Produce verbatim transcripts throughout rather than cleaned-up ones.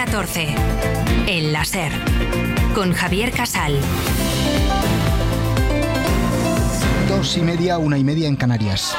catorce. El láser. Con Javier Casal. Dos y media, una y media en Canarias.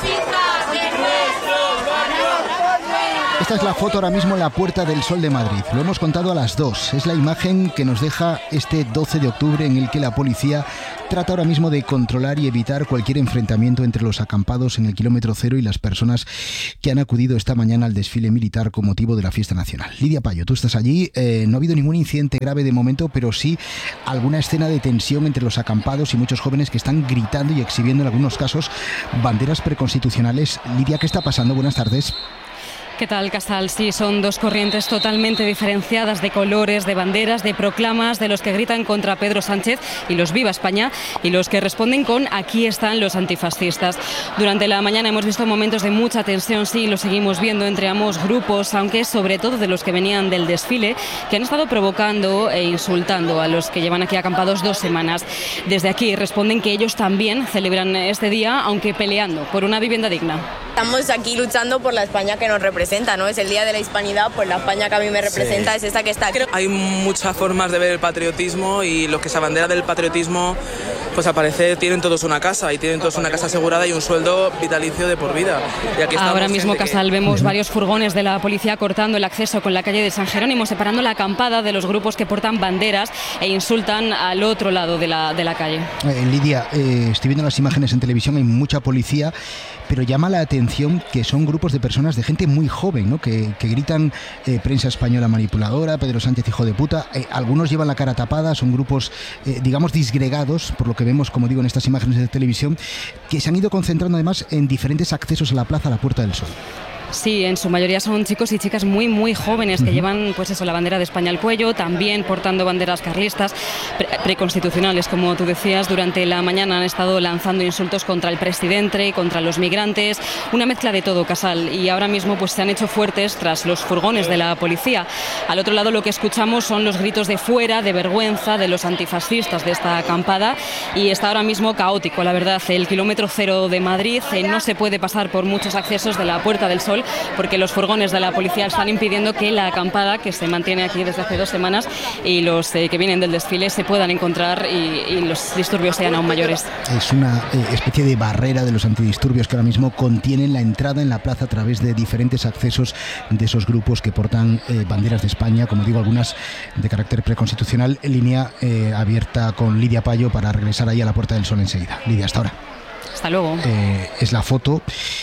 Esta es la foto ahora mismo en la Puerta del Sol de Madrid. Lo hemos contado a las dos. Es la imagen que nos deja este doce de octubre en el que la policía trata ahora mismo de controlar y evitar cualquier enfrentamiento entre los acampados en el kilómetro cero y las personas que han acudido esta mañana al desfile militar con motivo de la fiesta nacional. Lidia Payo, tú estás allí. Eh, no ha habido ningún incidente grave de momento, pero sí alguna escena de tensión entre los acampados y muchos jóvenes que están gritando y exhibiendo en algunos casos banderas preconstitucionales. Lidia, ¿qué está pasando? Buenas tardes. ¿Qué tal, Casal? Sí, son dos corrientes totalmente diferenciadas de colores, de banderas, de proclamas, de los que gritan contra Pedro Sánchez y los Viva España y los que responden con aquí están los antifascistas. Durante la mañana hemos visto momentos de mucha tensión, sí, lo seguimos viendo entre ambos grupos, aunque sobre todo de los que venían del desfile, que han estado provocando e insultando a los que llevan aquí acampados dos semanas. Desde aquí responden que ellos también celebran este día, aunque peleando por una vivienda digna. Estamos aquí luchando por la España que nos representa, ¿no? Es el Día de la Hispanidad, pues la España que a mí me representa sí. Es esta que está aquí. Hay muchas formas de ver el patriotismo y los que se abanderan del patriotismo, pues al parecer tienen todos una casa y tienen todos una casa asegurada y un sueldo vitalicio de por vida. Y aquí ahora mismo, Casal, que... vemos uh-huh. varios furgones de la policía cortando el acceso con la calle de San Jerónimo, separando la acampada de los grupos que portan banderas e insultan al otro lado de la, de la calle. Eh, Lidia, eh, estoy viendo las imágenes en televisión, hay mucha policía, pero llama la atención que son grupos de personas, de gente muy joven, ¿no? que, que gritan eh, prensa española manipuladora, Pedro Sánchez hijo de puta. Eh, algunos llevan la cara tapada, son grupos, eh, digamos, disgregados, por lo que vemos, como digo, en estas imágenes de televisión, que se han ido concentrando además en diferentes accesos a la plaza, a la Puerta del Sol. Sí, en su mayoría son chicos y chicas muy, muy jóvenes que uh-huh. llevan, pues eso, la bandera de España al cuello, también portando banderas carlistas, pre- preconstitucionales, como tú decías. Durante la mañana han estado lanzando insultos contra el presidente, contra los migrantes, una mezcla de todo, Casal, y ahora mismo pues se han hecho fuertes tras los furgones de la policía. Al otro lado lo que escuchamos son los gritos de fuera, de vergüenza, de los antifascistas de esta acampada, y está ahora mismo caótico, la verdad. El kilómetro cero de Madrid eh, no se puede pasar por muchos accesos de la Puerta del Sol, porque los furgones de la policía están impidiendo que la acampada, que se mantiene aquí desde hace dos semanas, y los eh, que vienen del desfile se puedan encontrar y, y los disturbios sean aún mayores. Es una eh, especie de barrera de los antidisturbios que ahora mismo contienen la entrada en la plaza a través de diferentes accesos de esos grupos que portan eh, banderas de España, como digo, algunas de carácter preconstitucional. En línea eh, abierta con Lidia Payo para regresar ahí a la Puerta del Sol enseguida. Lidia, hasta ahora. Hasta luego. Eh, es la foto.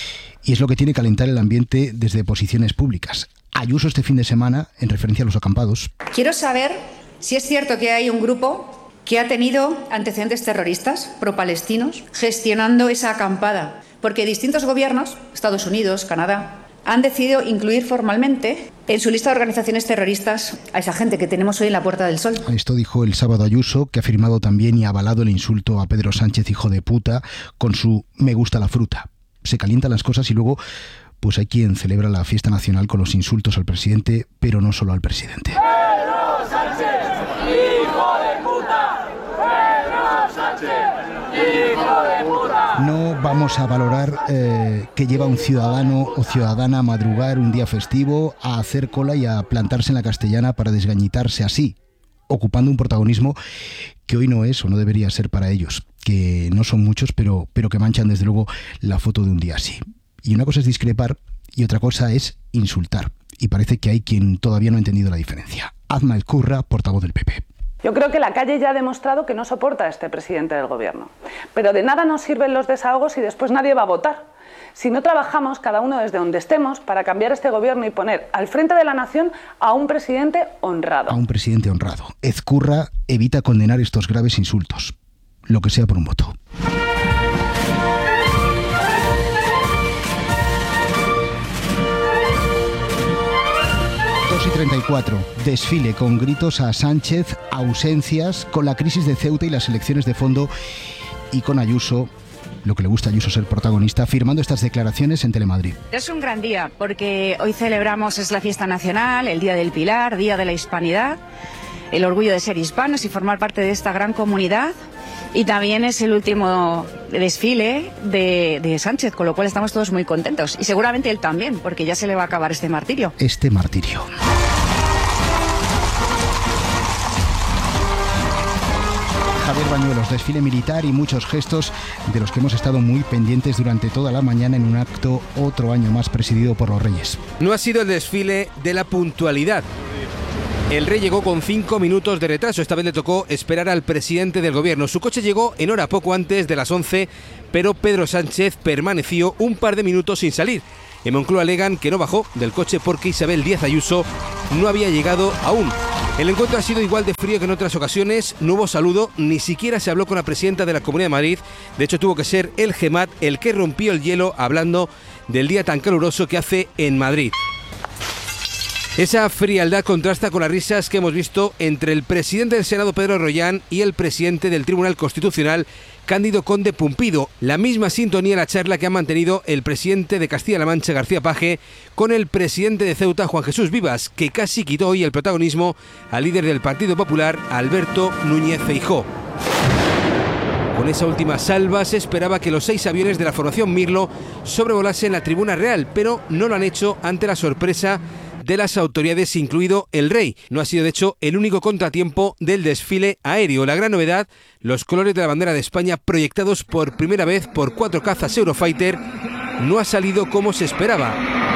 Y es lo que tiene que calentar el ambiente desde posiciones públicas. Ayuso este fin de semana, en referencia a los acampados. Quiero saber si es cierto que hay un grupo que ha tenido antecedentes terroristas pro-palestinos gestionando esa acampada, porque distintos gobiernos, Estados Unidos, Canadá, han decidido incluir formalmente en su lista de organizaciones terroristas a esa gente que tenemos hoy en la Puerta del Sol. Esto dijo el sábado Ayuso, que ha firmado también y avalado el insulto a Pedro Sánchez, hijo de puta, con su me gusta la fruta. Se calientan las cosas y luego pues hay quien celebra la fiesta nacional con los insultos al presidente, pero no solo al presidente. ¡Pedro Sánchez, hijo de puta! ¡Pedro Sánchez, hijo de puta! No vamos a valorar eh, que lleva un ciudadano o ciudadana a madrugar un día festivo, a hacer cola y a plantarse en la Castellana para desgañitarse así, ocupando un protagonismo que hoy no es o no debería ser para ellos, que no son muchos, pero, pero que manchan desde luego la foto de un día así. Y una cosa es discrepar y otra cosa es insultar. Y parece que hay quien todavía no ha entendido la diferencia. Azma Ezcurra, portavoz del P P. Yo creo que la calle ya ha demostrado que no soporta a este presidente del gobierno. Pero de nada nos sirven los desahogos y después nadie va a votar. Si no trabajamos, cada uno desde donde estemos, para cambiar este gobierno y poner al frente de la nación a un presidente honrado. A un presidente honrado. Ezcurra evita condenar estos graves insultos, lo que sea por un voto. dos y treinta y cuatro. Desfile con gritos a Sánchez, ausencias, con la crisis de Ceuta y las elecciones de fondo, y con Ayuso, lo que le gusta a Ayuso, ser protagonista, firmando estas declaraciones en Telemadrid. Es un gran día porque hoy celebramos, es la fiesta nacional, el Día del Pilar, Día de la Hispanidad, el orgullo de ser hispanos y formar parte de esta gran comunidad. Y también es el último desfile de, de Sánchez, con lo cual estamos todos muy contentos. Y seguramente él también, porque ya se le va a acabar este martirio. Este martirio. Javier Bañuelos, desfile militar y muchos gestos de los que hemos estado muy pendientes durante toda la mañana en un acto otro año más presidido por los Reyes. No ha sido el desfile de la puntualidad. El rey llegó con cinco minutos de retraso. Esta vez le tocó esperar al presidente del gobierno. Su coche llegó en hora poco antes de las once, pero Pedro Sánchez permaneció un par de minutos sin salir. En Moncloa alegan que no bajó del coche porque Isabel Díaz Ayuso no había llegado aún. El encuentro ha sido igual de frío que en otras ocasiones. No hubo saludo, ni siquiera se habló con la presidenta de la Comunidad de Madrid. De hecho, tuvo que ser el Gemat el que rompió el hielo hablando del día tan caluroso que hace en Madrid. Esa frialdad contrasta con las risas que hemos visto entre el presidente del Senado, Pedro Rollán, y el presidente del Tribunal Constitucional, Cándido Conde Pumpido. La misma sintonía en la charla que ha mantenido el presidente de Castilla-La Mancha, García Paje, con el presidente de Ceuta, Juan Jesús Vivas, que casi quitó hoy el protagonismo al líder del Partido Popular, Alberto Núñez Feijóo. Con esa última salva se esperaba que los seis aviones de la formación Mirlo sobrevolasen la tribuna real, pero no lo han hecho ante la sorpresa de las autoridades, incluido el rey. No ha sido, de hecho, el único contratiempo del desfile aéreo. La gran novedad, los colores de la bandera de España proyectados por primera vez por cuatro cazas Eurofighter, no ha salido como se esperaba.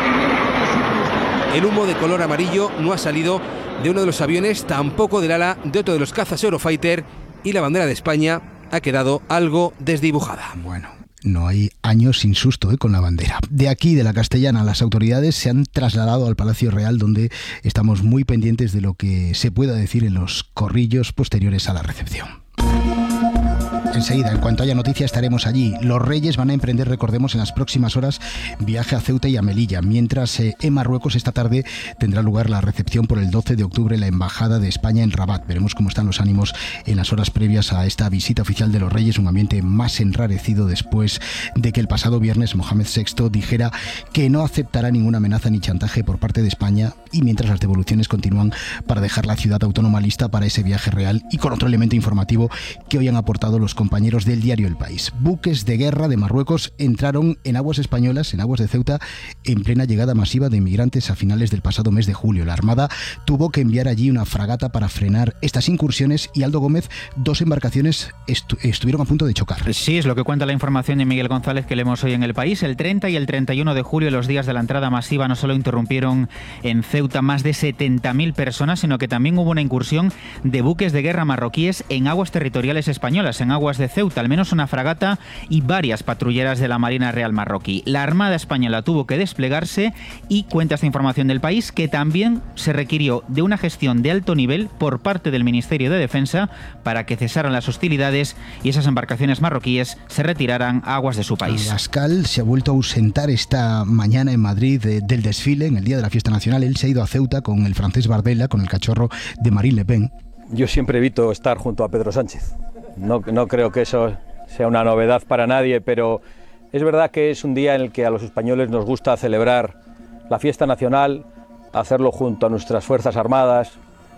El humo de color amarillo no ha salido de uno de los aviones, tampoco del ala de otro de los cazas Eurofighter, y la bandera de España ha quedado algo desdibujada. Bueno, no hay años sin susto, ¿eh? Con la bandera. De aquí, de la Castellana, las autoridades se han trasladado al Palacio Real, donde estamos muy pendientes de lo que se pueda decir en los corrillos posteriores a la recepción. Enseguida, en cuanto haya noticia, estaremos allí. Los Reyes van a emprender, recordemos, en las próximas horas viaje a Ceuta y a Melilla, mientras eh, en Marruecos esta tarde tendrá lugar la recepción por el doce de octubre en la Embajada de España en Rabat. Veremos cómo están los ánimos en las horas previas a esta visita oficial de los Reyes, un ambiente más enrarecido después de que el pasado viernes Mohamed sexto dijera que no aceptará ninguna amenaza ni chantaje por parte de España, y mientras las devoluciones continúan para dejar la ciudad autónoma lista para ese viaje real, y con otro elemento informativo que hoy han aportado los compañeros del diario El País. Buques de guerra de Marruecos entraron en aguas españolas, en aguas de Ceuta, en plena llegada masiva de inmigrantes a finales del pasado mes de julio. La Armada tuvo que enviar allí una fragata para frenar estas incursiones, y Aldo Gómez, dos embarcaciones estu- estuvieron a punto de chocar. Sí, es lo que cuenta la información de Miguel González que leemos hoy en El País. El treinta y el treinta y uno de julio, los días de la entrada masiva, no solo interrumpieron en Ceuta más de setenta mil personas, sino que también hubo una incursión de buques de guerra marroquíes en aguas territoriales españolas, en aguas de Ceuta, al menos una fragata y varias patrulleras de la Marina Real marroquí. La Armada Española tuvo que desplegarse, y cuenta esta información del País que también se requirió de una gestión de alto nivel por parte del Ministerio de Defensa para que cesaran las hostilidades y esas embarcaciones marroquíes se retiraran a aguas de su país. Abascal se ha vuelto a ausentar esta mañana en Madrid de, del desfile en el día de la fiesta nacional. Él se ha ido a Ceuta con el francés Bardella, con el cachorro de Marine Le Pen. Yo siempre evito estar junto a Pedro Sánchez. No, no creo que eso sea una novedad para nadie, pero es verdad que es un día en el que a los españoles nos gusta celebrar la fiesta nacional, hacerlo junto a nuestras Fuerzas Armadas,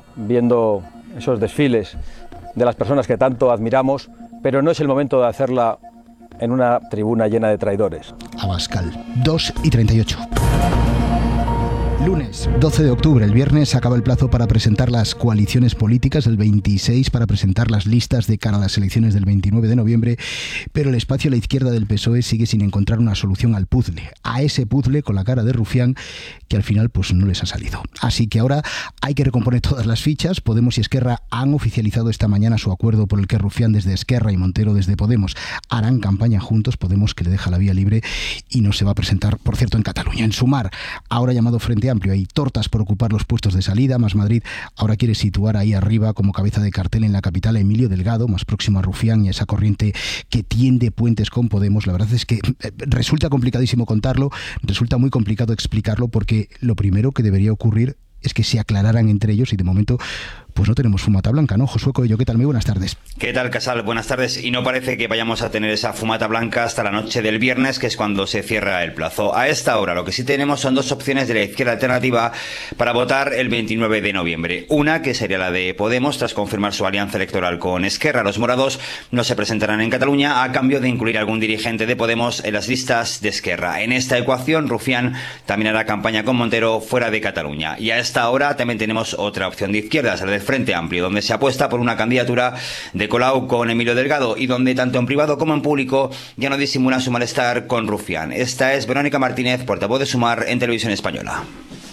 viendo esos desfiles de las personas que tanto admiramos, pero no es el momento de hacerla en una tribuna llena de traidores. Abascal, dos y treinta y ocho. Lunes, doce de octubre, el viernes acaba el plazo para presentar las coaliciones políticas, el veintiséis para presentar las listas de cara a las elecciones del veintinueve de noviembre, pero el espacio a la izquierda del P S O E sigue sin encontrar una solución al puzzle, a ese puzzle con la cara de Rufián que al final pues no les ha salido. Así que ahora hay que recomponer todas las fichas. Podemos y Esquerra han oficializado esta mañana su acuerdo por el que Rufián desde Esquerra y Montero desde Podemos harán campaña juntos. Podemos, que le deja la vía libre y no se va a presentar, por cierto, en Cataluña. En Sumar, ahora llamado Frente Amplio, hay tortas por ocupar los puestos de salida. Más Madrid ahora quiere situar ahí arriba como cabeza de cartel en la capital a Emilio Delgado, más próximo a Rufián y a esa corriente que tiende puentes con Podemos. La verdad es que resulta complicadísimo contarlo, resulta muy complicado explicarlo, porque lo primero que debería ocurrir es que se aclararan entre ellos, y de momento pues no tenemos fumata blanca, ¿no? Josué Coello, ¿qué tal? Muy buenas tardes. ¿Qué tal, Casal? Buenas tardes. Y no parece que vayamos a tener esa fumata blanca hasta la noche del viernes, que es cuando se cierra el plazo. A esta hora lo que sí tenemos son dos opciones de la izquierda alternativa para votar el veintinueve de noviembre. Una, que sería la de Podemos, tras confirmar su alianza electoral con Esquerra. Los morados no se presentarán en Cataluña a cambio de incluir algún dirigente de Podemos en las listas de Esquerra. En esta ecuación, Rufián también hará campaña con Montero fuera de Cataluña. Y a esta hora también tenemos otra opción de izquierdas, la de Frente Amplio, donde se apuesta por una candidatura de Colau con Emilio Delgado y donde tanto en privado como en público ya no disimulan su malestar con Rufián. Esta es Verónica Martínez, portavoz de Sumar en Televisión Española.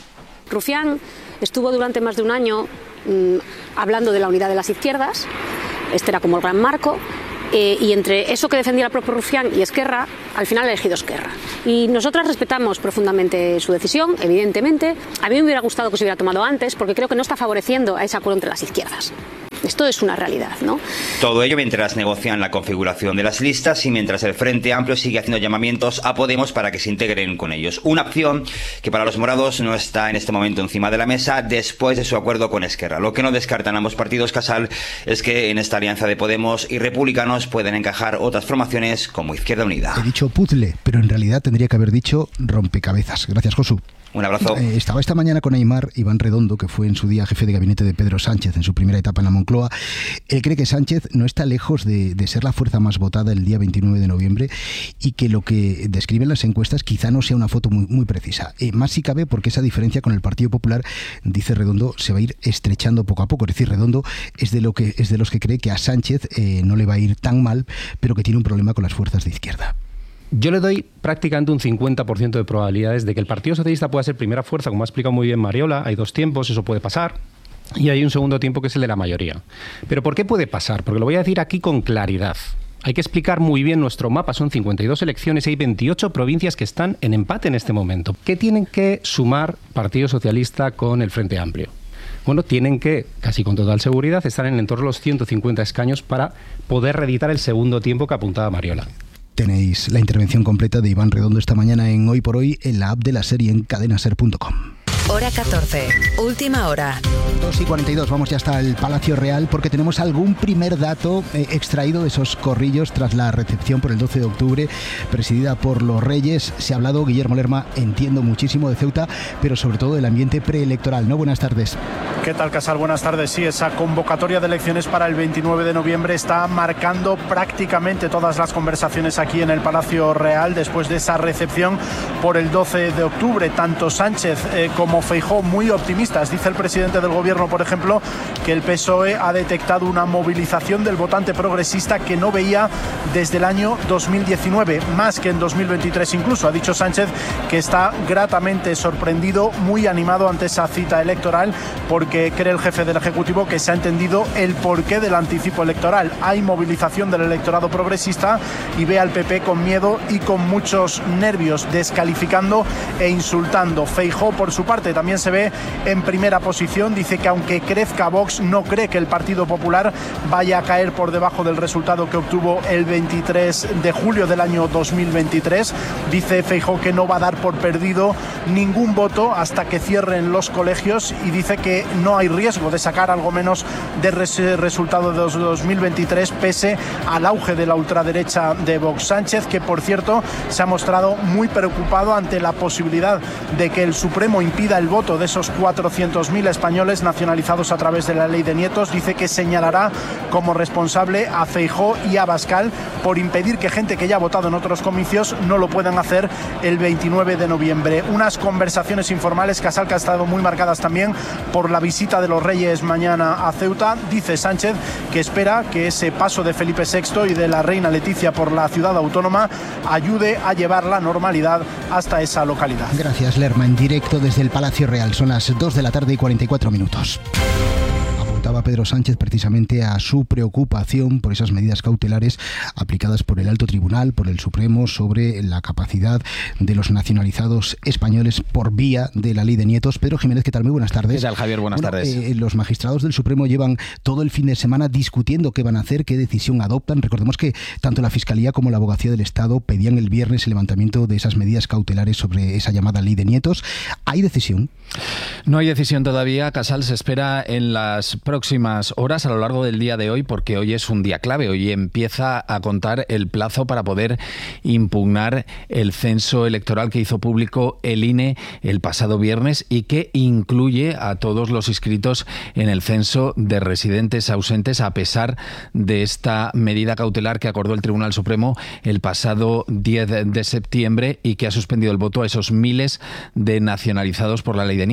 Rufián estuvo durante más de un año mmm, hablando de la unidad de las izquierdas. Este era como el gran marco. Eh, y entre eso que defendía el propio Rufián y Esquerra, al final ha elegido Esquerra. Y nosotras respetamos profundamente su decisión, evidentemente. A mí me hubiera gustado que se hubiera tomado antes, porque creo que no está favoreciendo a ese acuerdo entre las izquierdas. Esto es una realidad, ¿no? Todo ello mientras negocian la configuración de las listas y mientras el Frente Amplio sigue haciendo llamamientos a Podemos para que se integren con ellos. Una opción que para los morados no está en este momento encima de la mesa después de su acuerdo con Esquerra. Lo que no descartan ambos partidos, Casal, es que en esta alianza de Podemos y republicanos pueden encajar otras formaciones como Izquierda Unida. He dicho puzzle, pero en realidad tendría que haber dicho rompecabezas. Gracias, Josu. Un abrazo. Eh, estaba esta mañana con Aimar Iván Redondo, que fue en su día jefe de gabinete de Pedro Sánchez en su primera etapa en la Moncloa. Él cree que Sánchez no está lejos de, de ser la fuerza más votada el día veintinueve de noviembre y que lo que describen las encuestas quizá no sea una foto muy, muy precisa. Eh, más si cabe porque esa diferencia con el Partido Popular, dice Redondo, se va a ir estrechando poco a poco. Es decir, Redondo es de, lo que, es de los que cree que a Sánchez eh, no le va a ir tan mal, pero que tiene un problema con las fuerzas de izquierda. Yo le doy prácticamente un cincuenta por ciento de probabilidades de que el Partido Socialista pueda ser primera fuerza, como ha explicado muy bien Mariola. Hay dos tiempos, eso puede pasar. Y hay un segundo tiempo que es el de la mayoría. ¿Pero por qué puede pasar? Porque lo voy a decir aquí con claridad. Hay que explicar muy bien nuestro mapa. Son cincuenta y dos elecciones y hay veintiocho provincias que están en empate en este momento. ¿Qué tienen que sumar Partido Socialista con el Frente Amplio? Bueno, tienen que, casi con total seguridad, estar en torno a los ciento cincuenta escaños para poder reeditar el segundo tiempo que apuntaba Mariola. Tenéis la intervención completa de Iván Redondo esta mañana en Hoy por Hoy en la app de la serie en cadena ser punto com. Hora catorce, última hora. dos y cuarenta y dos, vamos ya hasta el Palacio Real porque tenemos algún primer dato eh, extraído de esos corrillos tras la recepción por el doce de octubre presidida por los Reyes. Se ha hablado, Guillermo Lerma, entiendo muchísimo de Ceuta, pero sobre todo del ambiente preelectoral, ¿no? Buenas tardes. ¿Qué tal, Casal? Buenas tardes. Sí, esa convocatoria de elecciones para el veintinueve de noviembre está marcando prácticamente todas las conversaciones aquí en el Palacio Real después de esa recepción por el doce de octubre. Tanto Sánchez eh, como Feijóo muy optimistas. Dice el presidente del gobierno, por ejemplo, que el P S O E ha detectado una movilización del votante progresista que no veía desde el año dos mil diecinueve, más que en dos mil veintitrés incluso. Ha dicho Sánchez que está gratamente sorprendido, muy animado ante esa cita electoral, porque cree el jefe del Ejecutivo que se ha entendido el porqué del anticipo electoral. Hay movilización del electorado progresista y ve al P P con miedo y con muchos nervios, descalificando e insultando. Feijóo, por su parte, también se ve en primera posición. Dice que aunque crezca Vox, no cree que el Partido Popular vaya a caer por debajo del resultado que obtuvo el veintitrés de julio del año dos mil veintitrés. Dice Feijóo que no va a dar por perdido ningún voto hasta que cierren los colegios y dice que no hay riesgo de sacar algo menos de ese resultado de dos mil veintitrés pese al auge de la ultraderecha de Vox. Sánchez, que por cierto se ha mostrado muy preocupado ante la posibilidad de que el Supremo impida el voto de esos cuatrocientos mil españoles nacionalizados a través de la ley de nietos, dice que señalará como responsable a Feijóo y a Abascal por impedir que gente que ya ha votado en otros comicios no lo puedan hacer el veintinueve de noviembre. Unas conversaciones informales, Casal, que han estado muy marcadas también por la visita de los Reyes mañana a Ceuta. Dice Sánchez que espera que ese paso de Felipe sexto y de la reina Leticia por la ciudad autónoma ayude a llevar la normalidad hasta esa localidad. Gracias, Lerma, en directo desde el Palacio Real. Son las dos de la tarde y cuarenta y cuatro minutos. Apuntaba Pedro Sánchez precisamente a su preocupación por esas medidas cautelares aplicadas por el Alto Tribunal, por el Supremo, sobre la capacidad de los nacionalizados españoles por vía de la ley de nietos. Pedro Jiménez, ¿qué tal? Muy buenas tardes. ¿Qué tal, Javier? Buenas bueno, tardes. Eh, los magistrados del Supremo llevan todo el fin de semana discutiendo qué van a hacer, qué decisión adoptan. Recordemos que tanto la Fiscalía como la Abogacía del Estado pedían el viernes el levantamiento de esas medidas cautelares sobre esa llamada ley de nietos. ¿Hay decisión? No hay decisión todavía, Casal. Se espera en las próximas horas a lo largo del día de hoy, porque hoy es un día clave. Hoy empieza a contar el plazo para poder impugnar el censo electoral que hizo público el I N E el pasado viernes y que incluye a todos los inscritos en el censo de residentes ausentes, a pesar de esta medida cautelar que acordó el Tribunal Supremo el pasado diez de septiembre y que ha suspendido el voto a esos miles de nacionalizados por la ley de nietos. No hay que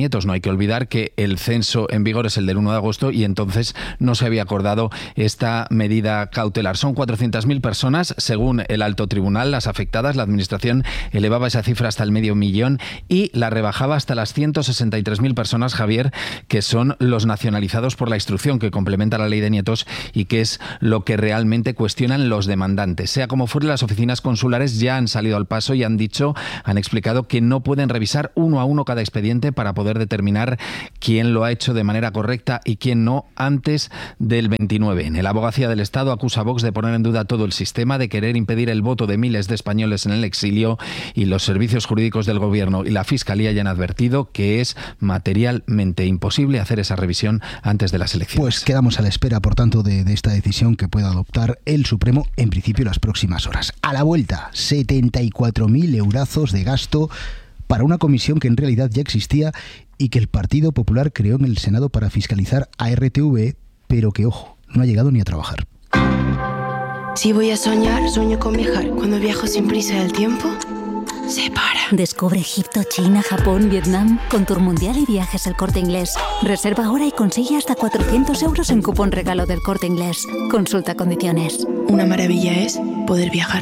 que olvidar que el censo en vigor es el del uno de agosto y entonces no se había acordado esta medida cautelar. Son cuatrocientas mil personas, según el alto tribunal, las afectadas. La administración elevaba esa cifra hasta el medio millón y la rebajaba hasta las ciento sesenta y tres mil personas, Javier, que son los nacionalizados por la instrucción que complementa la ley de nietos y que es lo que realmente cuestionan los demandantes. Sea como fuere, las oficinas consulares ya han salido al paso y han dicho, han explicado que no pueden revisar uno a uno cada expediente para poder determinar quién lo ha hecho de manera correcta y quién no antes del veintinueve. En la abogacía del Estado acusa a Vox de poner en duda todo el sistema, de querer impedir el voto de miles de españoles en el exilio, y los servicios jurídicos del Gobierno y la Fiscalía ya han advertido que es materialmente imposible hacer esa revisión antes de las elecciones. Pues quedamos a la espera, por tanto, de, de esta decisión que pueda adoptar el Supremo en principio las próximas horas. A la vuelta, setenta y cuatro mil eurazos de gasto para una comisión que en realidad ya existía y que el Partido Popular creó en el Senado para fiscalizar a R T V E, pero que, ojo, no ha llegado ni a trabajar. Si voy a soñar, sueño con viajar. Cuando viajo sin prisa del tiempo, se para. Descubre Egipto, China, Japón, Vietnam con Tour Mundial y Viajes El Corte Inglés. Reserva ahora y consigue hasta cuatrocientos euros en cupón regalo del Corte Inglés. Consulta condiciones. Una maravilla es poder viajar.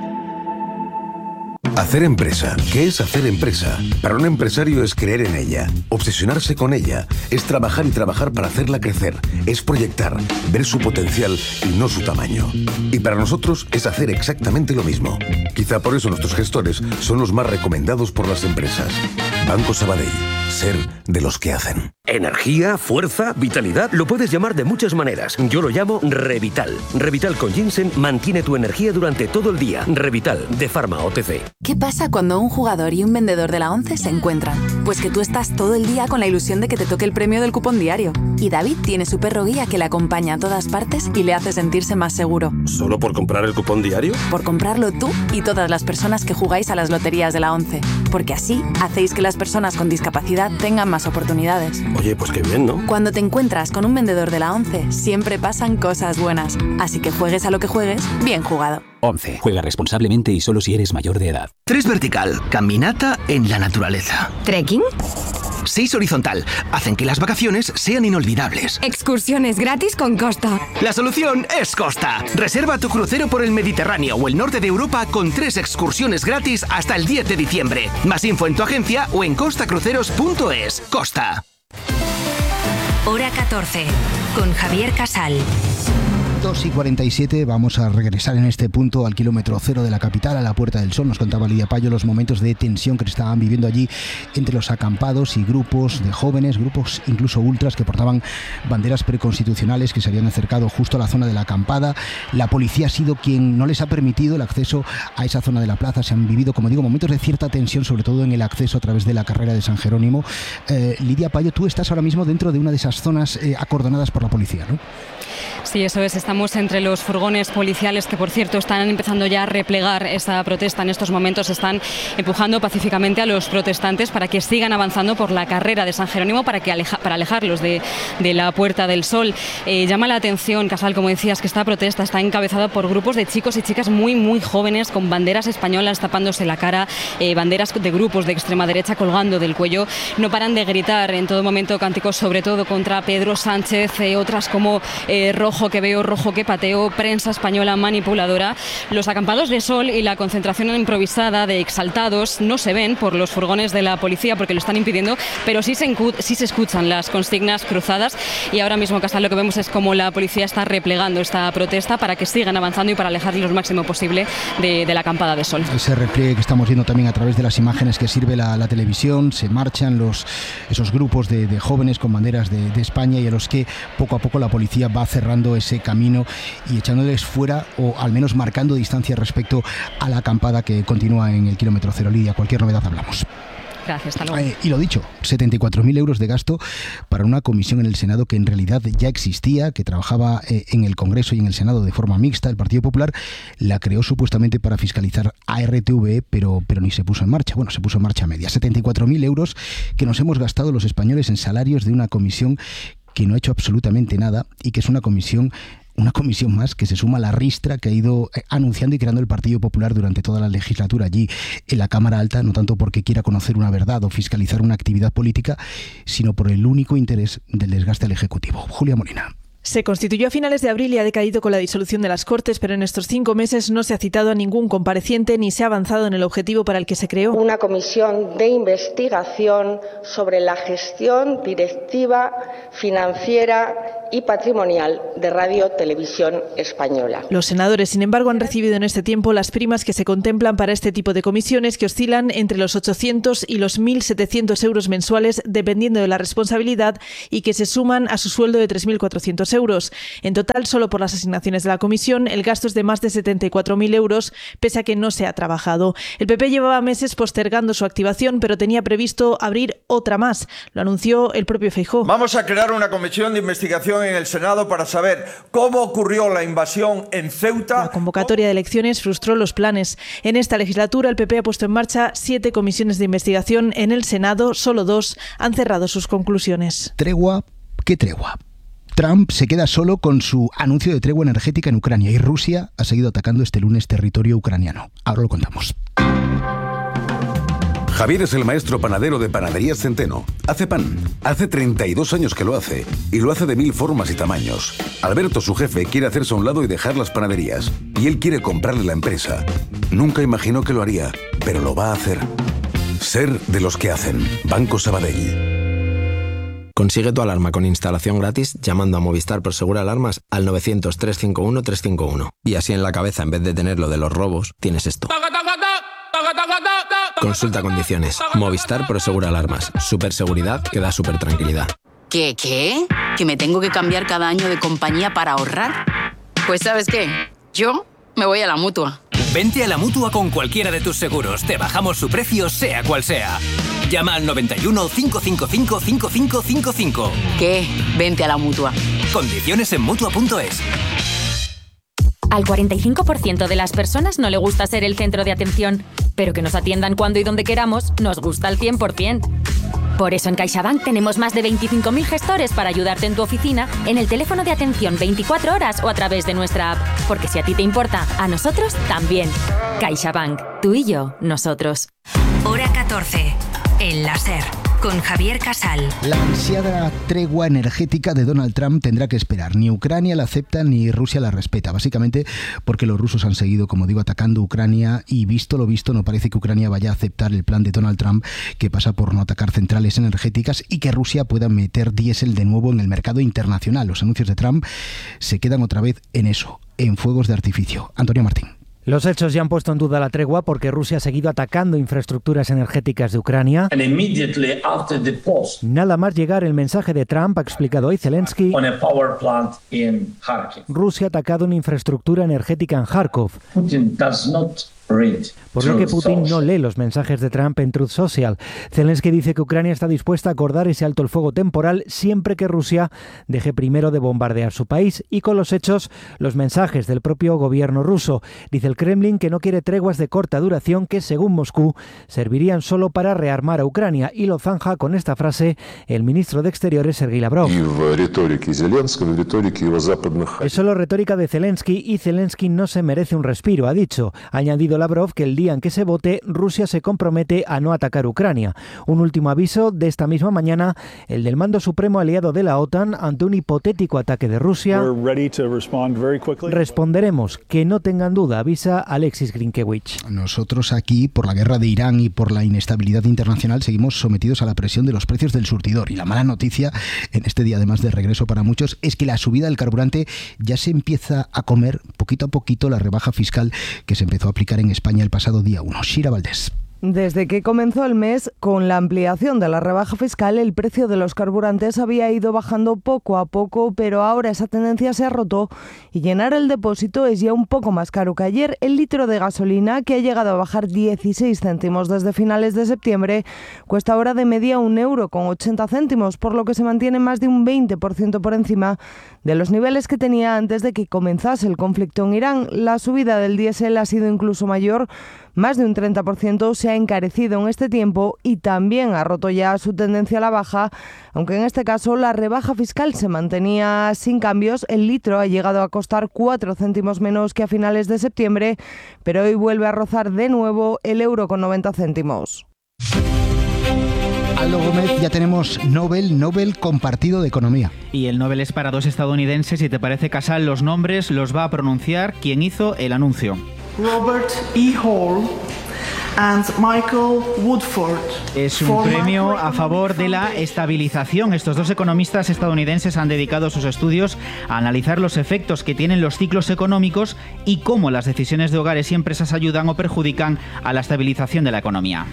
Hacer empresa. ¿Qué es hacer empresa? Para un empresario es creer en ella, obsesionarse con ella, es trabajar y trabajar para hacerla crecer, es proyectar, ver su potencial y no su tamaño. Y para nosotros es hacer exactamente lo mismo. Quizá por eso nuestros gestores son los más recomendados por las empresas. Banco Sabadell. Ser de los que hacen. Energía, fuerza, vitalidad, lo puedes llamar de muchas maneras. Yo lo llamo Revital. Revital con ginseng mantiene tu energía durante todo el día. Revital, de Pharma O T C. ¿Qué pasa cuando un jugador y un vendedor de la ONCE se encuentran? Pues que tú estás todo el día con la ilusión de que te toque el premio del cupón diario. Y David tiene su perro guía que le acompaña a todas partes y le hace sentirse más seguro. ¿Solo por comprar el cupón diario? Por comprarlo tú y todas las personas que jugáis a las loterías de la ONCE. Porque así hacéis que las personas con discapacidad tengan más oportunidades. Oye, pues qué bien, ¿no? Cuando te encuentras con un vendedor de la ONCE, siempre pasan cosas buenas. Así que juegues a lo que juegues, bien jugado. ONCE. Juega responsablemente y solo si eres mayor de edad. tres vertical. Caminata en la naturaleza. ¿Trekking? seis horizontal. Hacen que las vacaciones sean inolvidables. Excursiones gratis con Costa. La solución es Costa. Reserva tu crucero por el Mediterráneo o el norte de Europa con tres excursiones gratis hasta el diez de diciembre. Más info en tu agencia o en costa cruceros punto es. Costa. Hora catorce, con Javier Casal. dos y cuarenta y siete, vamos a regresar en este punto al kilómetro cero de la capital, a la Puerta del Sol. Nos contaba Lidia Payo los momentos de tensión que estaban viviendo allí entre los acampados y grupos de jóvenes, grupos incluso ultras que portaban banderas preconstitucionales que se habían acercado justo a la zona de la acampada. La policía ha sido quien no les ha permitido el acceso a esa zona de la plaza. Se han vivido, como digo, momentos de cierta tensión, sobre todo en el acceso a través de la carrera de San Jerónimo. Eh, Lidia Payo, tú estás ahora mismo dentro de una de esas zonas eh, acordonadas por la policía, ¿no? Sí, eso es. Estamos entre los furgones policiales que, por cierto, están empezando ya a replegar esa protesta. En estos momentos están empujando pacíficamente a los protestantes para que sigan avanzando por la carrera de San Jerónimo para, que aleja, para alejarlos de, de la Puerta del Sol. Eh, llama la atención, Casal, como decías, que esta protesta está encabezada por grupos de chicos y chicas muy, muy jóvenes con banderas españolas tapándose la cara, eh, banderas de grupos de extrema derecha colgando del cuello. No paran de gritar en todo momento cánticos, sobre todo contra Pedro Sánchez, eh, otras como eh, rojo que veo, rojo que pateo, prensa española manipuladora. Los acampados de sol y la concentración improvisada de exaltados no se ven por los furgones de la policía porque lo están impidiendo, pero sí se, sí se escuchan las consignas cruzadas y ahora mismo, Casal, lo que vemos es como la policía está replegando esta protesta para que sigan avanzando y para alejarlos lo máximo posible de, de la acampada de sol. Ese repliegue que estamos viendo también a través de las imágenes que sirve la, la televisión, se marchan los, esos grupos de, de jóvenes con banderas de, de España y a los que poco a poco la policía va cerrando ese camino y echándoles fuera o al menos marcando distancia respecto a la acampada que continúa en el kilómetro cero. Lidia, cualquier novedad hablamos. Gracias, hasta luego. Eh, y lo dicho, setenta y cuatro mil euros de gasto para una comisión en el Senado que en realidad ya existía, que trabajaba eh, en el Congreso y en el Senado de forma mixta. El Partido Popular la creó supuestamente para fiscalizar a R T V E, pero, pero ni se puso en marcha. Bueno, se puso en marcha a media. setenta y cuatro mil euros que nos hemos gastado los españoles en salarios de una comisión que no ha hecho absolutamente nada y que es una comisión Una comisión más que se suma a la ristra que ha ido anunciando y creando el Partido Popular durante toda la legislatura allí en la Cámara Alta, no tanto porque quiera conocer una verdad o fiscalizar una actividad política, sino por el único interés del desgaste al Ejecutivo. Julia Molina. Se constituyó a finales de abril y ha decaído con la disolución de las Cortes, pero en estos cinco meses no se ha citado a ningún compareciente ni se ha avanzado en el objetivo para el que se creó. Una comisión de investigación sobre la gestión directiva, financiera y patrimonial de Radio Televisión Española. Los senadores, sin embargo, han recibido en este tiempo las primas que se contemplan para este tipo de comisiones, que oscilan entre los ochocientos y los mil setecientos euros mensuales, dependiendo de la responsabilidad, y que se suman a su sueldo de tres mil cuatrocientos euros. En total, solo por las asignaciones de la comisión, el gasto es de más de setenta y cuatro mil euros, pese a que no se ha trabajado. El P P llevaba meses postergando su activación, pero tenía previsto abrir otra más. Lo anunció el propio Feijóo. Vamos a crear una comisión de investigación en el Senado para saber cómo ocurrió la invasión en Ceuta. La convocatoria de elecciones frustró los planes. En esta legislatura, el P P ha puesto en marcha siete comisiones de investigación. En el Senado, solo dos han cerrado sus conclusiones. Tregua, ¿qué tregua? Trump se queda solo con su anuncio de tregua energética en Ucrania y Rusia ha seguido atacando este lunes territorio ucraniano. Ahora lo contamos. Javier es el maestro panadero de Panaderías Centeno. Hace pan. Hace treinta y dos años que lo hace. Y lo hace de mil formas y tamaños. Alberto, su jefe, quiere hacerse a un lado y dejar las panaderías. Y él quiere comprarle la empresa. Nunca imaginó que lo haría, pero lo va a hacer. Ser de los que hacen. Banco Sabadell. Consigue tu alarma con instalación gratis llamando a Movistar Prosegur Alarmas al novecientos, trescientos cincuenta y uno, trescientos cincuenta y uno. Y así en la cabeza, en vez de tener lo de los robos, tienes esto. Consulta condiciones. Movistar Prosegur Alarmas. Super seguridad que da super tranquilidad. ¿Qué, qué? ¿Que me tengo que cambiar cada año de compañía para ahorrar? Pues ¿sabes qué? Yo me voy a la Mutua. Vente a la Mutua con cualquiera de tus seguros. Te bajamos su precio, sea cual sea. Llama al noventa y uno, cinco cinco cinco, cinco cinco cinco cinco. ¿Qué? Vente a la Mutua. Condiciones en Mutua punto es. Al cuarenta y cinco por ciento de las personas no le gusta ser el centro de atención, pero que nos atiendan cuando y donde queramos nos gusta al cien por ciento. Por eso en CaixaBank tenemos más de veinticinco mil gestores para ayudarte en tu oficina, en el teléfono de atención veinticuatro horas o a través de nuestra app. Porque si a ti te importa, a nosotros también. CaixaBank. Tú y yo, nosotros. Hora catorce. El láser. Con Javier Casal. La ansiada tregua energética de Donald Trump tendrá que esperar. Ni Ucrania la acepta ni Rusia la respeta. Básicamente porque los rusos han seguido, como digo, atacando Ucrania y visto lo visto no parece que Ucrania vaya a aceptar el plan de Donald Trump, que pasa por no atacar centrales energéticas y que Rusia pueda meter diésel de nuevo en el mercado internacional. Los anuncios de Trump se quedan otra vez en eso, en fuegos de artificio. Antonio Martín. Los hechos ya han puesto en duda la tregua porque Rusia ha seguido atacando infraestructuras energéticas de Ucrania. Nada más llegar el mensaje de Trump, ha explicado hoy Zelensky, Rusia ha atacado una infraestructura energética en Kharkov. Por lo que Putin no lee los mensajes de Trump en Truth Social. Zelensky dice que Ucrania está dispuesta a acordar ese alto el fuego temporal siempre que Rusia deje primero de bombardear su país. Y con los hechos, los mensajes del propio gobierno ruso. Dice el Kremlin que no quiere treguas de corta duración que, según Moscú, servirían solo para rearmar a Ucrania. Y lo zanja con esta frase el ministro de Exteriores, Sergei Lavrov. Es solo retórica de Zelensky y Zelensky no se merece un respiro, ha dicho. Ha añadido Lavrov que el día en que se vote, Rusia se compromete a no atacar Ucrania. Un último aviso de esta misma mañana, el del mando supremo aliado de la OTAN ante un hipotético ataque de Rusia. Responderemos, que no tengan duda, avisa Alexis Grinkewicz. Nosotros aquí, por la guerra de Irán y por la inestabilidad internacional, seguimos sometidos a la presión de los precios del surtidor. Y la mala noticia, en este día además de regreso para muchos, es que la subida del carburante ya se empieza a comer poquito a poquito la rebaja fiscal que se empezó a aplicar en España el pasado día uno. Shira Valdés. Desde que comenzó el mes, con la ampliación de la rebaja fiscal, el precio de los carburantes había ido bajando poco a poco, pero ahora esa tendencia se ha roto y llenar el depósito es ya un poco más caro que ayer. El litro de gasolina, que ha llegado a bajar dieciséis céntimos desde finales de septiembre, cuesta ahora de media un euro con ochenta céntimos, por lo que se mantiene más de un veinte por ciento por encima de los niveles que tenía antes de que comenzase el conflicto en Irán. La subida del diésel ha sido incluso mayor más de un treinta por ciento, se ha encarecido en este tiempo y también ha roto ya su tendencia a la baja, aunque en este caso la rebaja fiscal se mantenía sin cambios. El litro ha llegado a costar cuatro céntimos menos que a finales de septiembre, pero hoy vuelve a rozar de nuevo el euro con noventa céntimos. Aldo Gómez, ya tenemos Nobel, Nobel compartido de Economía. Y el Nobel es para dos estadounidenses. Si te parece, Casal, los nombres los va a pronunciar quien hizo el anuncio. Robert E. Hall and Michael Woodford. Es un premio a favor de la estabilización. Estos dos economistas estadounidenses han dedicado sus estudios a analizar los efectos que tienen los ciclos económicos y cómo las decisiones de hogares y empresas ayudan o perjudican a la estabilización de la economía.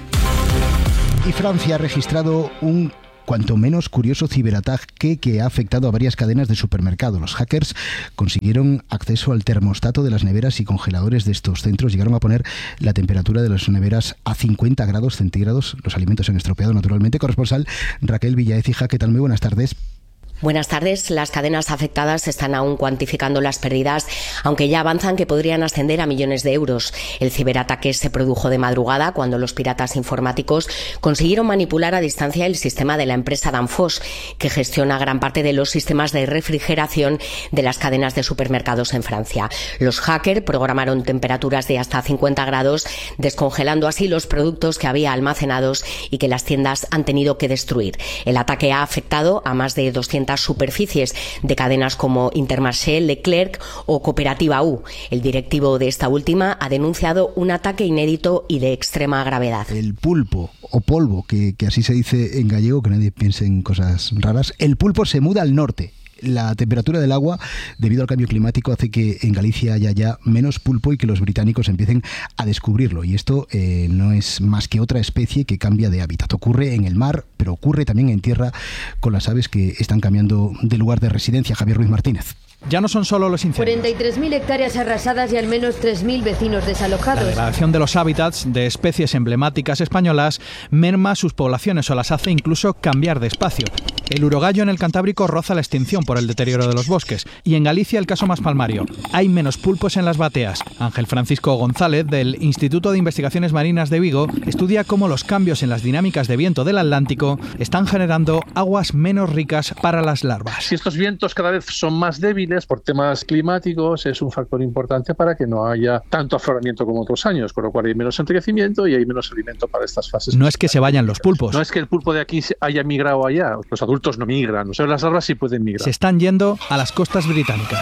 Y Francia ha registrado un cuanto menos curioso ciberataque que ha afectado a varias cadenas de supermercados. Los hackers consiguieron acceso al termostato de las neveras y congeladores de estos centros. Llegaron a poner la temperatura de las neveras a cincuenta grados centígrados. Los alimentos se han estropeado, naturalmente. Corresponsal Raquel Villaécija, ¿qué tal? Muy buenas tardes. Buenas tardes. Las cadenas afectadas están aún cuantificando las pérdidas, aunque ya avanzan que podrían ascender a millones de euros. El ciberataque se produjo de madrugada cuando los piratas informáticos consiguieron manipular a distancia el sistema de la empresa Danfoss, que gestiona gran parte de los sistemas de refrigeración de las cadenas de supermercados en Francia. Los hackers programaron temperaturas de hasta cincuenta grados, descongelando así los productos que había almacenados y que las tiendas han tenido que destruir. El ataque ha afectado a más de doscientas superficies de cadenas como Intermarché, Leclerc o Cooperativa U. El directivo de esta última ha denunciado un ataque inédito y de extrema gravedad. El pulpo o polvo, que, que así se dice en gallego, que nadie piense en cosas raras, el pulpo se muda al norte. La temperatura del agua, debido al cambio climático, hace que en Galicia haya ya menos pulpo y que los británicos empiecen a descubrirlo. Y esto eh, no es más que otra especie que cambia de hábitat. Ocurre en el mar, pero ocurre también en tierra con las aves que están cambiando de lugar de residencia. Javier Ruiz Martínez. Ya no son solo los incendios. cuarenta y tres mil hectáreas arrasadas y al menos tres mil vecinos desalojados. La degradación de los hábitats de especies emblemáticas españolas merma sus poblaciones o las hace incluso cambiar de espacio. El urogallo en el Cantábrico roza la extinción por el deterioro de los bosques. Y en Galicia el caso más palmario. Hay menos pulpos en las bateas. Ángel Francisco González, del Instituto de Investigaciones Marinas de Vigo, estudia cómo los cambios en las dinámicas de viento del Atlántico están generando aguas menos ricas para las larvas. Si estos vientos cada vez son más débiles por temas climáticos, es un factor importante para que no haya tanto afloramiento como otros años, con lo cual hay menos enriquecimiento y hay menos alimento para estas fases. No es que se vayan los pulpos. No es que el pulpo de aquí haya migrado allá. Los adultos no migran, o sea, las larvas sí pueden migrar. Se están yendo a las costas británicas.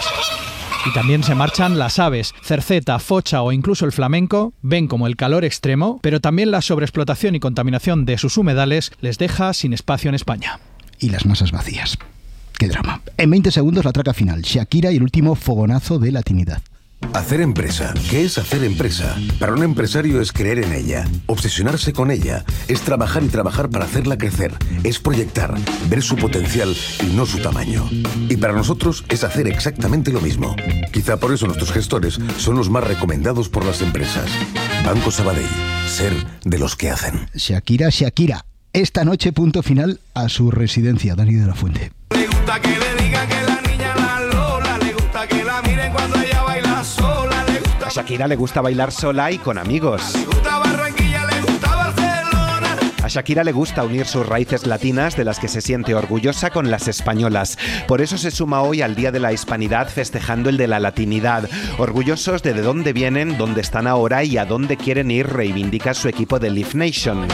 Y también se marchan las aves. Cerceta, focha o incluso el flamenco ven como el calor extremo, pero también la sobreexplotación y contaminación de sus humedales les deja sin espacio en España. Y las masas vacías. ¡Qué drama! En veinte segundos la traca final. Shakira y el último fogonazo de latinidad. Hacer empresa. ¿Qué es hacer empresa? Para un empresario es creer en ella, obsesionarse con ella, es trabajar y trabajar para hacerla crecer, es proyectar, ver su potencial y no su tamaño. Y para nosotros es hacer exactamente lo mismo. Quizá por eso nuestros gestores son los más recomendados por las empresas. Banco Sabadell. Ser de los que hacen. Shakira, Shakira. Esta noche punto final a su residencia. Dani de la Fuente. Le gusta que le digan que la niña la Lola, le gusta que la miren cuando ella baila sola, le gusta... A Shakira le gusta bailar sola y con amigos. Le gusta Barranquilla, le gusta Barcelona. A Shakira le gusta unir sus raíces latinas, de las que se siente orgullosa, con las españolas. Por eso se suma hoy al Día de la Hispanidad, festejando el de la latinidad. Orgullosos de de dónde vienen, dónde están ahora y a dónde quieren ir, reivindica su equipo de Live Nation.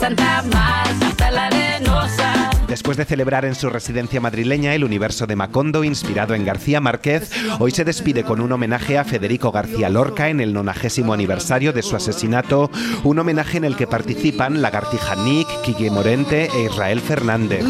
Después de celebrar en su residencia madrileña el universo de Macondo, inspirado en García Márquez, hoy se despide con un homenaje a Federico García Lorca en el nonagésimo aniversario de su asesinato, un homenaje en el que participan Lagartija Nick, Quique Morente e Israel Fernández.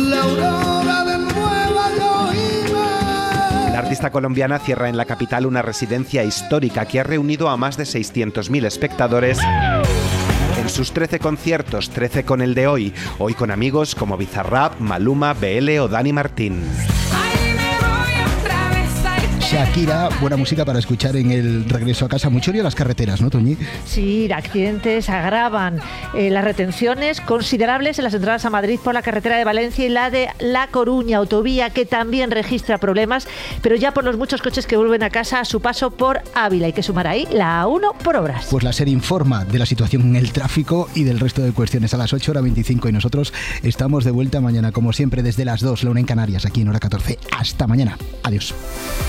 La artista colombiana cierra en la capital una residencia histórica que ha reunido a más de seiscientos mil espectadores en sus trece conciertos, trece con el de hoy, hoy con amigos como Bizarrap, Maluma, B L o Dani Martín. Shakira, buena música para escuchar en el regreso a casa. Mucho lío las carreteras, ¿no, Toñi? Sí, accidentes agravan eh, las retenciones considerables en las entradas a Madrid por la carretera de Valencia y la de La Coruña, autovía que también registra problemas, pero ya por los muchos coches que vuelven a casa a su paso por Ávila. Hay que sumar ahí la A uno por obras. Pues la SER informa de la situación en el tráfico y del resto de cuestiones a las ocho, hora veinticinco, y nosotros estamos de vuelta mañana, como siempre, desde las dos, la una en Canarias, aquí en hora catorce. Hasta mañana. Adiós.